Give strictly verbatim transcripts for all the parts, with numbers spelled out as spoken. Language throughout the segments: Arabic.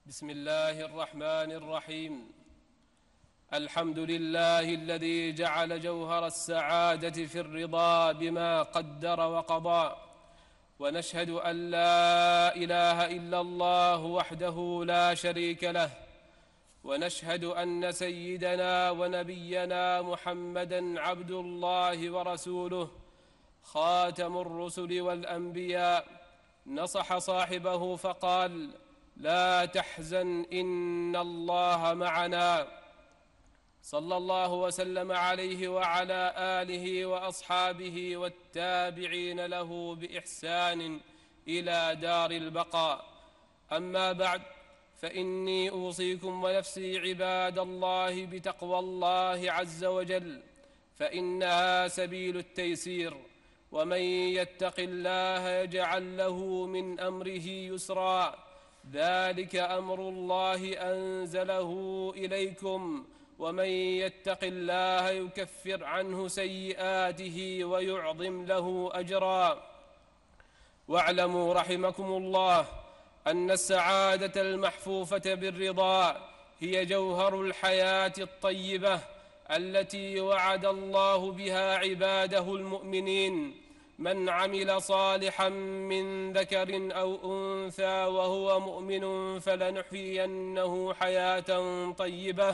بسم الله الرحمن الرحيم. الحمد لله الذي جعل جوهر السعادة في الرضا بما قدر وقضى، ونشهد أن لا إله إلا الله وحده لا شريك له، ونشهد أن سيدنا ونبينا محمدًا عبد الله ورسوله خاتم الرسل والأنبياء. نصح صاحبه فقال: لا تحزن إن الله معنا. صلى الله وسلم عليه وعلى آله وأصحابه والتابعين له بإحسان إلى دار البقاء. أما بعد، فإني أوصيكم ونفسي عباد الله بتقوى الله عز وجل، فإنها سبيل التيسير، ومن يتق الله يجعل له من أمره يسرا. ذلك أمر الله أنزله إليكم، ومن يتق الله يكفر عنه سيئاته ويعظم له أجرا. واعلموا رحمكم الله أن السعادة المحفوفة بالرضا هي جوهر الحياة الطيبة التي وعد الله بها عباده المؤمنين: من عمل صالحا من ذكر أو أنثى وهو مؤمن فلنحيينه حياة طيبة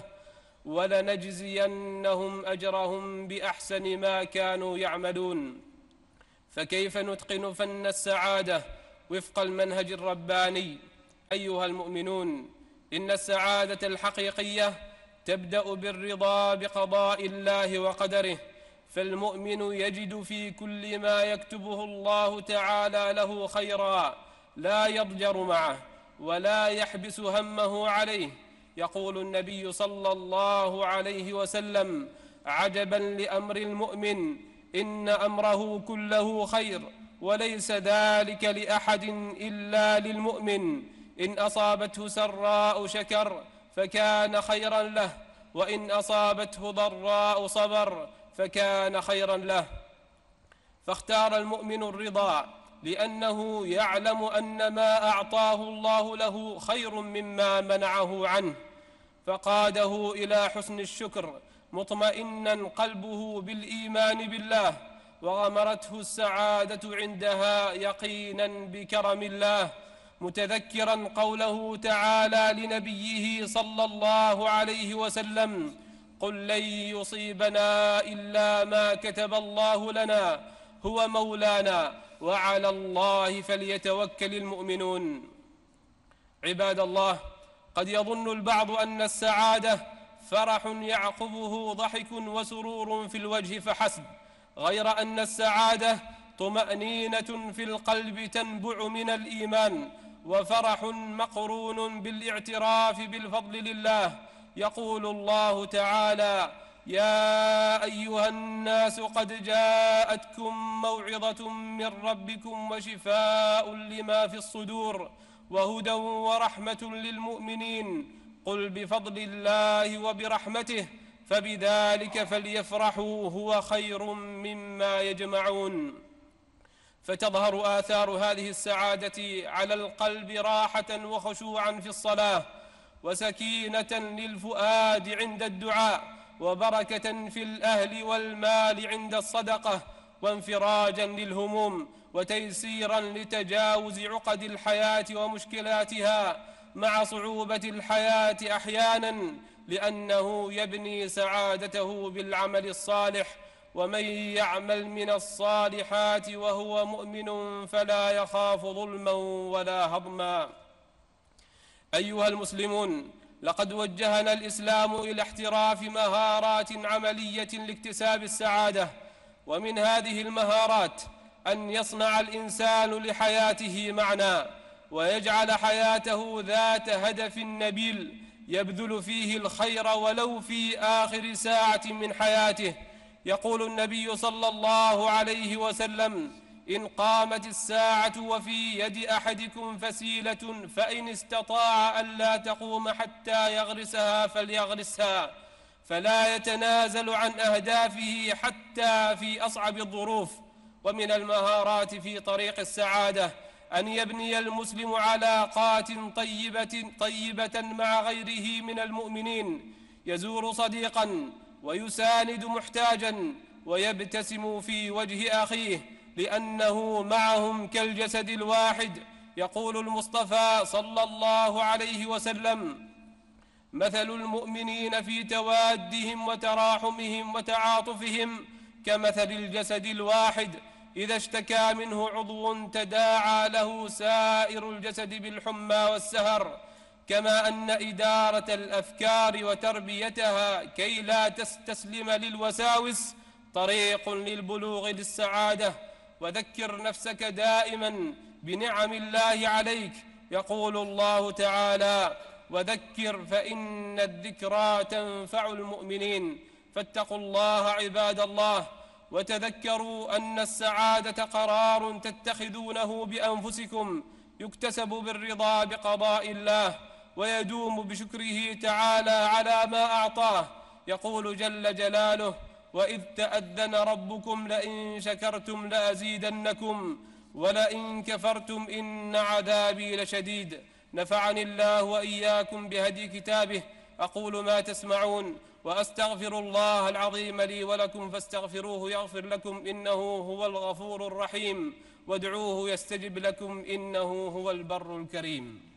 ولنجزينهم أجرهم بأحسن ما كانوا يعملون. فكيف نتقن فن السعادة وفق المنهج الرباني؟ أيها المؤمنون، إن السعادة الحقيقية تبدأ بالرضا بقضاء الله وقدره، فالمؤمن يجد في كل ما يكتبه الله تعالى له خيرا لا يضجر معه ولا يحبس همه عليه. يقول النبي صلى الله عليه وسلم: عجبا لأمر المؤمن، إن أمره كله خير، وليس ذلك لأحد إلا للمؤمن. إن أصابته سراء شكر فكان خيرا له، وإن أصابته ضراء صبر فكان خيرا له. فاختار المؤمن الرضا لأنه يعلم أن ما أعطاه الله له خير مما منعه عنه، فقاده إلى حسن الشكر مطمئنا قلبه بالإيمان بالله، وغمرته السعادة عندها يقينا بكرم الله، متذكرا قوله تعالى لنبيه صلى الله عليه وسلم: قل لن يصيبنا إلا ما كتب الله لنا هو مولانا وعلى الله فليتوكل المؤمنون. عباد الله، قد يظن البعض أن السعادة فرح يعقبه ضحك وسرور في الوجه فحسب، غير أن السعادة طمأنينة في القلب تنبع من الإيمان، وفرح مقرون بالاعتراف بالفضل لله. يقول الله تعالى: يا أيها الناس قد جاءتكم موعظة من ربكم وشفاء لما في الصدور وهدى ورحمة للمؤمنين. قل بفضل الله وبرحمته فبذلك فليفرحوا هو خير مما يجمعون. فتظهر آثار هذه السعادة على القلب راحة وخشوعا في الصلاة، وسكينة للفؤاد عند الدعاء، وبركة في الأهل والمال عند الصدقة، وانفراجا للهموم، وتيسيرا لتجاوز عقد الحياة ومشكلاتها مع صعوبة الحياة أحيانا، لأنه يبني سعادته بالعمل الصالح. ومن يعمل من الصالحات وهو مؤمن فلا يخاف ظلما ولا هضما. أيها المسلمون، لقد وجهنا الإسلام إلى احتراف مهارات عملية لاكتساب السعادة، ومن هذه المهارات أن يصنع الإنسان لحياته معنى، ويجعل حياته ذات هدف نبيل يبذل فيه الخير ولو في آخر ساعة من حياته. يقول النبي صلى الله عليه وسلم: إن قامت الساعة وفي يد أحدكم فسيلة فإن استطاع أن لا تقوم حتى يغرسها فليغرسها، فلا يتنازل عن أهدافه حتى في أصعب الظروف. ومن المهارات في طريق السعادة أن يبني المسلم علاقات طيبة, طيبة مع غيره من المؤمنين، يزور صديقا ويساند محتاجا ويبتسم في وجه أخيه، لأنه معهم كالجسد الواحد. يقول المصطفى صلى الله عليه وسلم: مثل المؤمنين في توادهم وتراحمهم وتعاطفهم كمثل الجسد الواحد، إذا اشتكى منه عضو تداعى له سائر الجسد بالحمى والسهر. كما أن إدارة الأفكار وتربيتها كي لا تستسلم للوساوس طريق للبلوغ للسعادة. وذكر نفسك دائما بنعم الله عليك. يقول الله تعالى: وذكر فإن الذكرى تنفع المؤمنين. فاتقوا الله عباد الله، وتذكروا أن السعادة قرار تتخذونه بأنفسكم، يكتسب بالرضا بقضاء الله، ويدوم بشكره تعالى على ما أعطاه. يقول جل جلاله: وإذ تأذن ربكم لئن شكرتم لأزيدنكم ولئن كفرتم إن عذابي لشديد. نفعني الله وإياكم بهدي كتابه. أقول ما تسمعون وأستغفر الله العظيم لي ولكم فاستغفروه يغفر لكم، إنه هو الغفور الرحيم. وادعوه يستجب لكم، إنه هو البر الكريم.